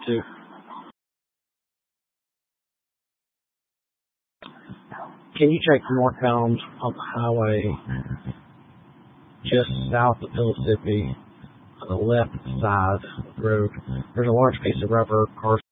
too. Can you check northbound on the highway just south of Mississippi on the left side of the road? There's a large piece of rubber. Cars